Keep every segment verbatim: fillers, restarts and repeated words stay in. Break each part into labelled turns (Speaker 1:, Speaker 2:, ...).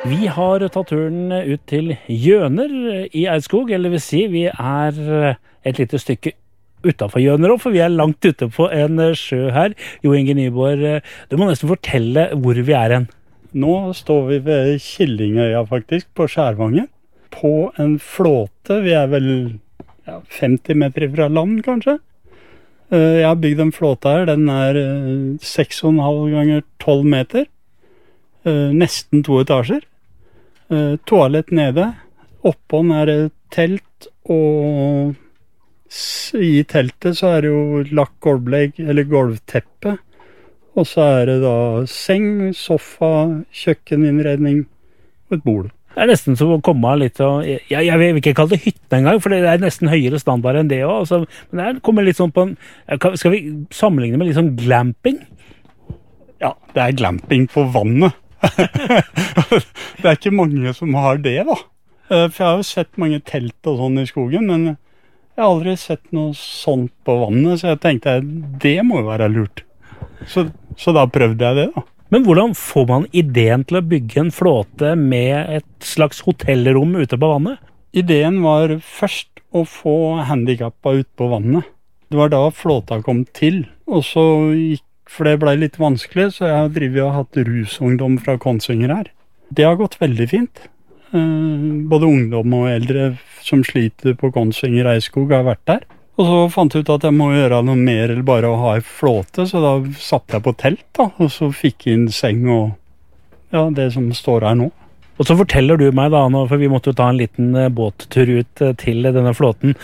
Speaker 1: Vi har tatt turen ut til Gjøner i Eidskog, eller vil si, vi er et lite stykke utenfor Gjøner, for vi er langt ute på en sjø her. Jo Inge Nyborg, du må nesten fortelle hvor vi er hen.
Speaker 2: Nå står vi ved Killingøya faktisk, på Skjærvangen, på en flåte. Vi er vel ja, femti meter fra land, kanskje. Jeg har bygd en flåte her, den er seks og en halv ganger tolv meter. Nesten to etasjer. Toalett nede. Oppånd er det telt, og i teltet så er det jo lagt gulvlegg, eller gulvteppe. Og så er det da seng, sofa, kjøkkeninnredning og et bord.
Speaker 1: Det er nesten som å komme litt av, jeg, jeg vil ikke kalle det hytte engang, for det er nesten høyere standard enn det også. Altså, men det kommer litt sånn på en, skal vi sammenligne med litt sånn glamping?
Speaker 2: Ja, det er glamping på vannet. Det er ikke mange som har det da. For jeg har jo sett mange telt og sånn i skogen, men jeg har aldri sett noe sånt på vannet, så jeg tenkte det må jo være lurt. Så, så da prøvde jeg det da.
Speaker 1: Men hvordan får man ideen til å bygge en flåte med et slags hotellrom ute på vannet?
Speaker 2: Ideen var først å få handicappa ut på vannet. Det var da flåta kom til, og så gikk, for det ble litt vanskelig, så jeg har drivet og hatt rusungdom fra Kongsvinger her. Det har gått veldig fint. Både ungdom og eldre som sliter på Kongsvinger Eidskog har vært der. Og så fant jeg ut at jeg må gjøre noe mer eller bare å ha en flåte, så da satt jeg på telt da, og så fikk jeg inn seng og ja, det som står her nå.
Speaker 1: Og så forteller du meg da, for vi måtte jo ta en liten båttur ut til denne flåten,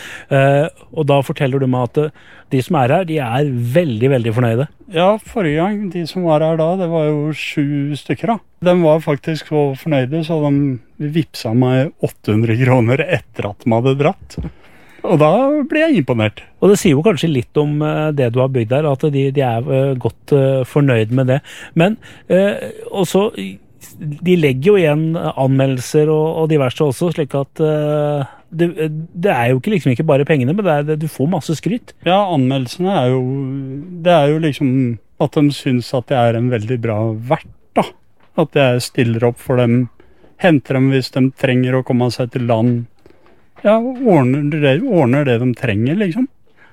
Speaker 1: og da forteller du meg at de som er her, de er veldig, veldig fornøyde.
Speaker 2: Ja, forrige gang, de som var her da, det var jo sju stykker da. De var faktisk så fornøyde, så de vipsa meg åtte hundre kroner etter at de hadde dratt. Og da ble jeg imponert.
Speaker 1: Og det sier jo kanskje litt om det du har bygd der, at de, de er godt fornøyd med det. Men også, de legger jo igjen anmeldelser og, og diverse også, slik at det, det er jo ikke, liksom ikke bare pengene, men det er, du får masse skryt.
Speaker 2: Ja, anmeldelsene er jo, det er jo liksom at de synes at det er en veldig bra vert da. At jeg stiller opp for dem, henter dem hvis de trenger å komme seg til land. Ja, ordner det, ordner det de trenger, liksom.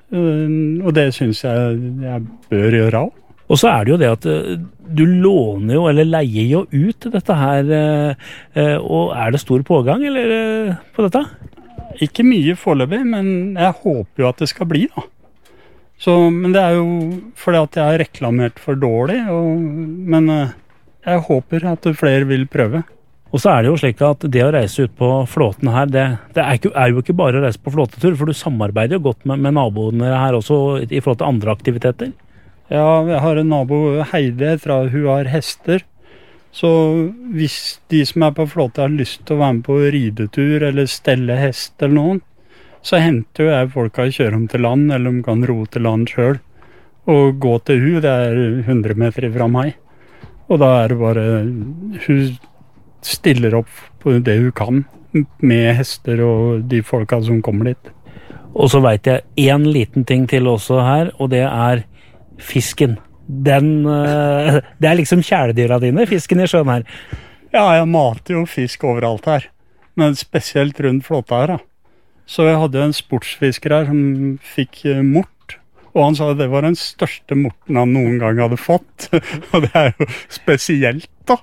Speaker 2: Uh, og det synes jeg jeg bør gjøre av.
Speaker 1: Og så er det jo det at uh, du låner jo, eller leier jo ut dette her, uh, uh, og er det stor pågang, eller uh, på dette?
Speaker 2: Ikke mye foreløpig, men jeg håper jo at det skal bli, da. Så, men det er jo fordi at jeg har reklamert for dårlig, og, men uh, jeg håper at flere vil prøve.
Speaker 1: Og så er det jo slik at det å reise ut på flåten her, det, det er, ikke, er jo ikke bare å reise på flåtetur, for du samarbeider jo godt med, med naboene her også i forhold til andre aktiviteter.
Speaker 2: Ja, jeg har en nabo, Heide, fra hun har hester. Så hvis de som er på flåte har lyst til å være med på ridetur eller stelle hest eller noen, så henter jeg folk å kjøre dem til land, eller de kan ro til land selv. Og gå til hun, det er hundre meter fra meg. Og da er det bare hun stiller opp på det hun kan med hester og de folka som kommer dit.
Speaker 1: Og så vet jeg en liten ting til også her, og det er fisken. Den, det er liksom kjæledyra dine, fisken i sjøen her.
Speaker 2: Ja, jeg mater jo fisk overalt her, men spesielt rundt flåta her da. Så jeg hadde en sportsfisker her som fikk mort, og han sa at det var den største morten han noen gang hadde fått. Og det er jo spesielt da.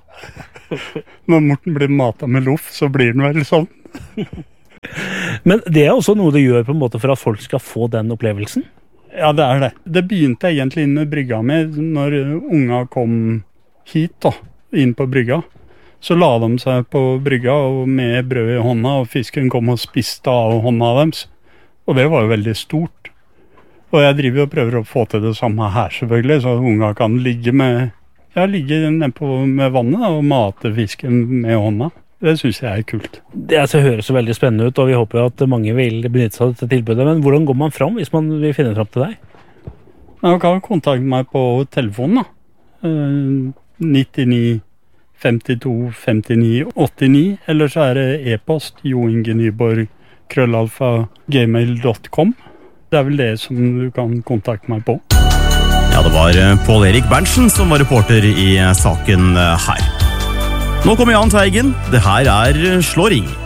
Speaker 2: Når morten blir matet med loff, så blir den vel sånn.
Speaker 1: Men det er også noe du gjør på en måte for at folk skal få den opplevelsen?
Speaker 2: Ja, det er det. Det begynte egentlig inn med brygga med, når unga kom hit da, inn på brygga. Så la de seg på brygga og med brød i hånda, og fisken kom og spiste av hånda deres. Og det var jo veldig stort. Og jeg driver og prøver å få til det samme her selvfølgelig, så unga kan ligge med... Jeg ligger nede på med vannet da, og mate fisken med hånda. Det synes jeg er kult.
Speaker 1: Det altså, høres så veldig spennende ut, og vi håper at mange vil benytte seg av dette tilbudet. Men hvordan går man fram hvis man vil finne fram til deg?
Speaker 2: Man kan kontakte meg på telefonen da. nittini femtito femtini åttini, eller så er det e-post joingenyborg krøllalfa gmail punktum com. Det er vel det som du kan kontakte meg på.
Speaker 3: Ja, det var Pål Erik Berntsen som var reporter i saken her. Nå kommer Jahn Teigen. Det her er Slå ring.